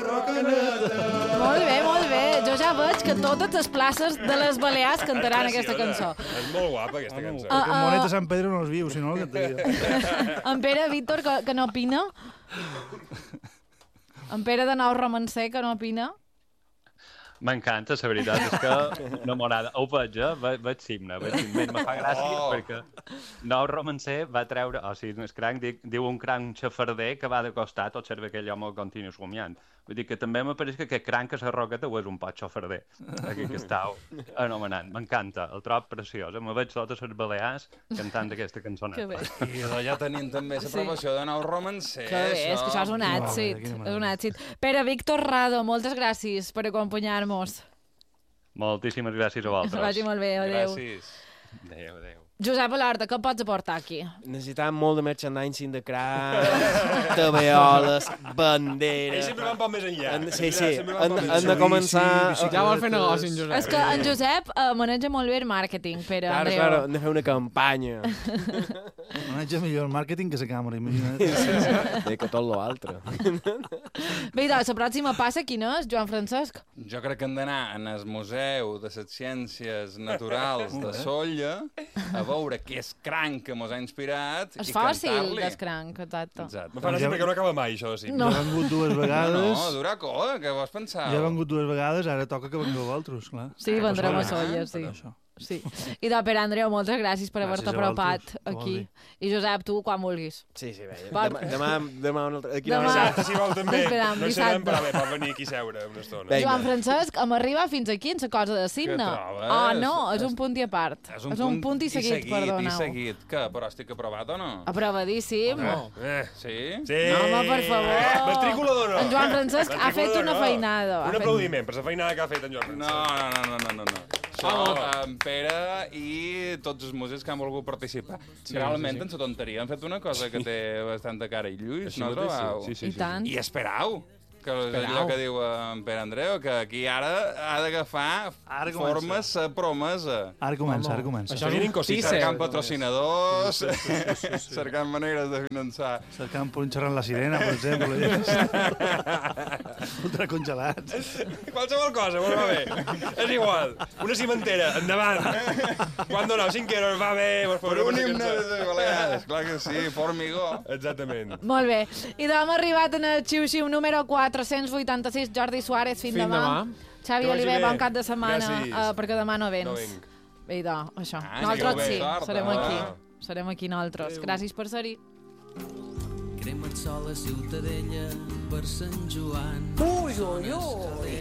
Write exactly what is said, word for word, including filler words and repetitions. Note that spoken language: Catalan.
rocaneta. Molt bé, molt bé. Jo ja veig que totes les places de les Balears cantaran aquesta cançó. És molt guapa, aquesta cançó. Ah, Perquè ah. el Monet de Sant Pedro no els viu, si no el cantaria. En Pere Víctor, que, que no opina? En Pere de Nou Romancer, que no opina? M'encanta, la veritat, és que enamorada. Ho veig, eh? Ve, veig Simna, veig Simna. Me fa gràcia Oh. perquè Nou Romancer va treure... O sigui, és cranc, dic, diu un cranc xafarder que va de costat, observa aquell home continu somiant. Vull dir que també m'apareix que aquest cranc a la roqueta ho és un pot xafarder. Aquí que estàu anomenant. M'encanta, el trob preciós. Me veig totes les Balears cantant aquesta cançoneta. Que bé. I ja tenim també l'aprovació de Nou Romancer. Que bé, és que això és un Quina èxit. meravella, quina És un èxit. Pere Víctor Rado, moltes gràcies per acompanyar-nos. Moltíssimes gràcies a vosaltres. Vagi molt bé, adéu. Gràcies. Adéu, adéu. Josep Alorda, què pots aportar aquí? Necessitam molt de merchandising de crack, tabeoles, Ells banderes... sempre van poc més enllà. Han- Sí, sí, Sempre van han, poc més han de enllà. començar... Ja vol fer negoci, en Josep. És que en Josep eh, maneja molt bé el màrqueting, Pere, Claro, Andreu. claro, hem de fer una campanya. Maneja millor el màrqueting que la càmera, imagina't. De que tot l'altre. Bé, doncs, la pròxima passa quina és, Joan Francesc? Jo crec que hem d'anar en el Museu de les Ciències Naturals de Solla a veure què és cranc que mos ha inspirat És i fàcil, cantar-li. descranc, exacte. Exacte. Me fa gràcia perquè no acaba mai, això, sí. No. Ja he vengut dues No, vegades. no, Duraco, eh? Què vols pensar? Ja he vengut dues vegades, ara toca que vengueu vosaltres, clar. Sí, vendrem a Ah, Solla, sí. Per això. sí. I de Pere Andreu, moltes gràcies per haver-te Gràcies a apropat vosaltres, que vol aquí. dir. I Josep, tu, quan vulguis. Sí, sí, bé. Va. Demà, demà, demà un altre... Aquí Demà. no Dissabte, si vol, també. Esperam, No hi dissabte. serem, però bé, pot venir aquí a seure una estona. Vinga. Joan Francesc, hem arribat fins aquí en la cosa de Signa. trobes? Ah, no, és un punt i a part. És un, és un punt i seguit, i perdoneu. seguit. Què, però estic aprovat o no? Aprovadíssim. Eh, Sí? sí. No, home, per favor. Matrícula d'honor. En Joan Francesc ha fet Matrícula una d'honor. feinada. Ha Un fet- aplaudiment per la feinada que ha fet en Joan No, Francesc. no, no, no, no, no. Això, en Pere i tots els músics que han volgut participar. Sí, Realment, sí, sí. en la tonteria, han fet una cosa que té bastanta cara i lluís, Així no mateix, trobeu? sí, sí, I tant. I esperau, que és Esperau. allò que diu en Pere Andreu, que aquí ara ha d'agafar Ara comença. formes a promesa. Ara comença, ara comença. Això és Vinin un cosites. teaser. Cercant patrocinadors, cercant maneres de finançar. Cercant punxarant la sirena, per exemple. Ultracongelats. Qualsevol cosa, bueno, va bé. És igual. Una cimentera, endavant. Quan donau cinc euros, va bé. Vos Per posarem un una himne cançó. de Balears, clar que sí, Formigó. Exactament. Molt bé. I demà hem arribat en el xiu-xiu número quatre-cents vuitanta-sis. Jordi Suárez, fins, Fins demà. demà. Xavi Que vagi Oliver, bé. bon cap de setmana, Gràcies. uh, perquè demà no vens. No venc. Bé, idò, això. Ah, Nosaltres sigueu bé, sí, sort, serem eh? aquí. Serem aquí nosaltres. Gràcies per ser-hi. Crema el sol a Ciutadella per Sant Joan. Ui, ui, ui.